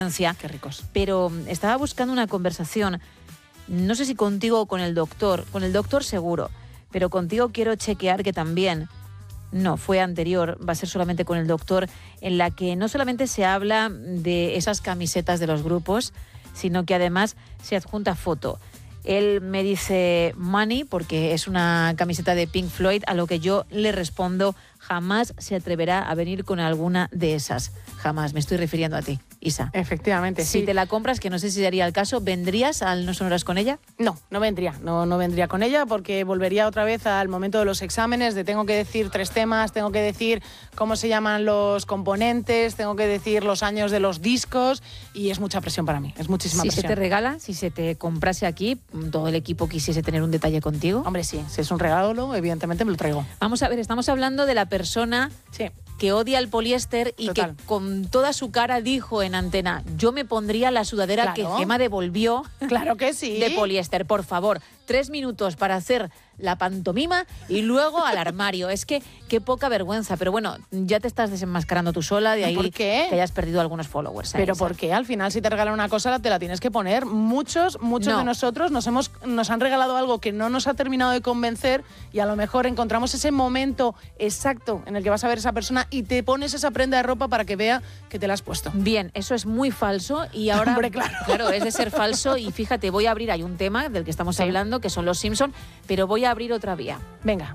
Qué ricos. Pero estaba buscando una conversación, no sé si contigo o con el doctor seguro, pero contigo quiero chequear que también, no, fue anterior, va a ser solamente con el doctor, en la que no solamente se habla de esas camisetas de los grupos, sino que además se adjunta foto. Él me dice money porque es una camiseta de Pink Floyd, a lo que yo le respondo, jamás se atreverá a venir con alguna de esas. Jamás, me estoy refiriendo a ti, Isa. Efectivamente, sí. Si te la compras, que no sé si sería el caso, ¿vendrías al No Sonoras con ella? No vendría. No vendría con ella porque volvería otra vez al momento de los exámenes, de tengo que decir 3 temas, tengo que decir cómo se llaman los componentes, tengo que decir los años de los discos y es mucha presión para mí, es muchísima presión. Si se te regala, si se te comprase aquí, todo el equipo quisiese tener un detalle contigo. Hombre, sí, si es un regalo, evidentemente me lo traigo. Vamos a ver, estamos hablando de la persona que odia el poliéster y Total. que con toda su cara dijo en antena, yo me pondría la sudadera que Gemma devolvió Claro que sí. de poliéster. Por favor, 3 minutos para hacer la pantomima y luego al armario. Es que qué poca vergüenza. Pero bueno, ya te estás desenmascarando tú sola, de ahí ¿Por qué? que hayas perdido algunos followers. Pero ¿por qué? Al final, si te regalan una cosa, te la tienes que poner. Muchos No. de nosotros nos han regalado algo que no nos ha terminado de convencer y a lo mejor encontramos ese momento exacto en el que vas a ver a esa persona y te pones esa prenda de ropa para que vea que te la has puesto. Bien, eso es muy falso y ahora... Hombre, claro. Es de ser falso y fíjate, voy a abrir, hay un tema del que estamos hablando, que son los Simpson, pero voy a abrir otra vía. Venga.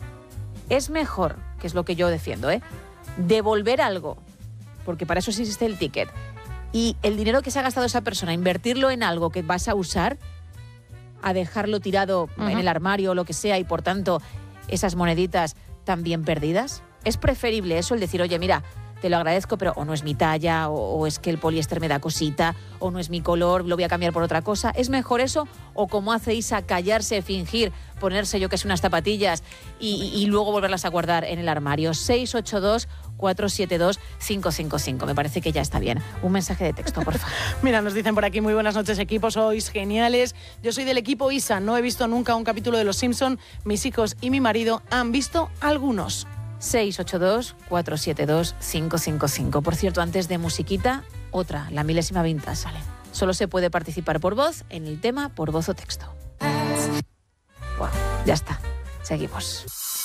Es mejor, que es lo que yo defiendo, devolver algo, porque para eso sí existe el ticket, y el dinero que se ha gastado esa persona, invertirlo en algo que vas a usar, a dejarlo tirado en el armario o lo que sea, y por tanto esas moneditas también perdidas. Es preferible eso, el decir, oye, mira, te lo agradezco, pero o no es mi talla, o es que el poliéster me da cosita, o no es mi color, lo voy a cambiar por otra cosa. ¿Es mejor eso? O como hace Isa, callarse, fingir, ponerse yo que es unas zapatillas y luego volverlas a guardar en el armario. 682-472-555. Me parece que ya está bien. Un mensaje de texto, por favor. Mira, nos dicen por aquí, muy buenas noches, equipo, sois geniales. Yo soy del equipo Isa, no he visto nunca un capítulo de Los Simpson. Mis hijos y mi marido han visto algunos. 682-472-555. Por cierto, antes de musiquita, otra, la milésima vintage. Vale. Solo se puede participar por voz en el tema, por voz o texto. Bueno, ya está. Seguimos.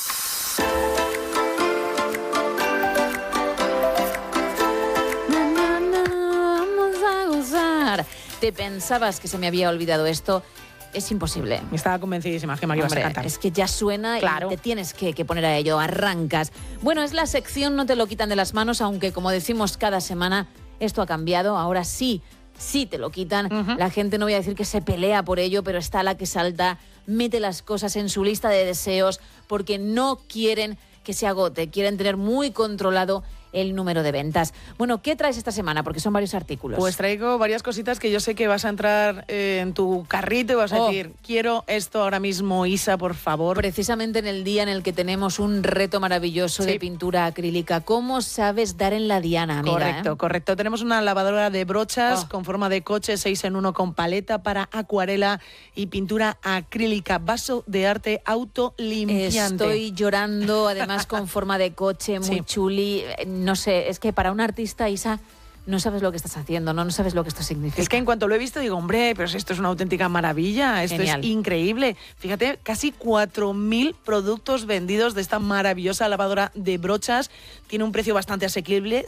Vamos a gozar. ¿Te pensabas que se me había olvidado esto? Es imposible. Estaba convencidísima, Gemma, que ibas a cantar. Es que ya suena Claro. y te tienes que poner a ello, arrancas. Bueno, es la sección No te lo quitan de las manos, aunque como decimos cada semana, esto ha cambiado. Ahora sí te lo quitan. La gente, no voy a decir que se pelea por ello, pero está la que salta, mete las cosas en su lista de deseos porque no quieren que se agote, quieren tener muy controlado el número de ventas. Bueno, ¿qué traes esta semana? Porque son varios artículos. Pues traigo varias cositas que yo sé que vas a entrar en tu carrito y vas a decir, quiero esto ahora mismo, Isa, por favor. Precisamente en el día en el que tenemos un reto maravilloso de pintura acrílica. ¿Cómo sabes dar en la diana, amiga? Correcto. Tenemos una lavadora de brochas con forma de coche, 6 en 1 con paleta para acuarela y pintura acrílica. Vaso de arte autolimpiante. Estoy llorando, además con forma de coche, muy chuli. No sé, es que para un artista, Isa, no sabes lo que estás haciendo, no sabes lo que esto significa. Es que en cuanto lo he visto digo, hombre, pero esto es una auténtica maravilla, esto Genial. Es increíble. Fíjate, casi 4.000 productos vendidos de esta maravillosa lavadora de brochas. Tiene un precio bastante asequible,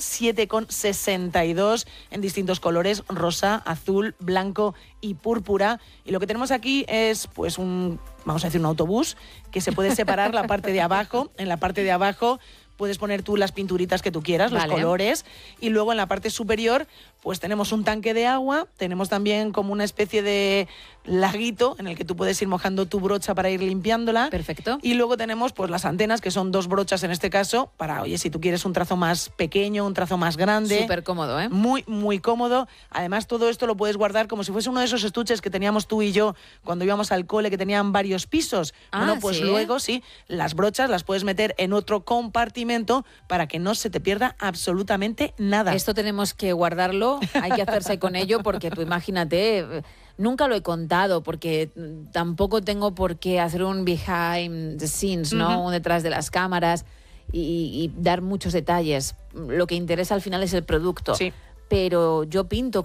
7,62 en distintos colores, rosa, azul, blanco y púrpura. Y lo que tenemos aquí es pues vamos a decir, un autobús que se puede separar la parte de abajo. En la parte de abajo puedes poner tú las pinturitas que tú quieras, los colores, y luego en la parte superior pues tenemos un tanque de agua, tenemos también como una especie de laguito en el que tú puedes ir mojando tu brocha para ir limpiándola. Perfecto. Y luego tenemos pues las antenas, que son 2 brochas en este caso, para, oye, si tú quieres un trazo más pequeño, un trazo más grande. Súper cómodo, ¿eh? Muy, muy cómodo. Además, todo esto lo puedes guardar como si fuese uno de esos estuches que teníamos tú y yo cuando íbamos al cole, que tenían varios pisos. Bueno, pues luego las brochas las puedes meter en otro compartimento para que no se te pierda absolutamente nada. Esto tenemos que guardarlo, hay que hacerse con ello, porque tú imagínate, nunca lo he contado, porque tampoco tengo por qué hacer un behind the scenes, ¿no? Un detrás de las cámaras y dar muchos detalles. Lo que interesa al final es el producto. Sí. Pero yo pinto